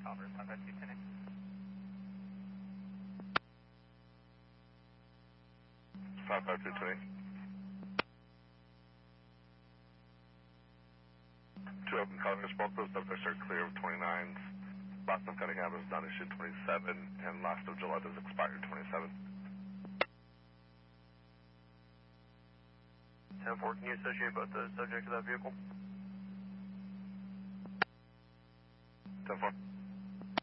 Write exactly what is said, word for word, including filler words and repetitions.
Converse, five five two ten. five five two twenty. Two open Congress, both those subjects are clear of twenty-nines. Last of Cunningham is done issued twenty-seven, and last of Gillette is expired twenty-seven. ten four, can you associate both the subjects of that vehicle? ten four.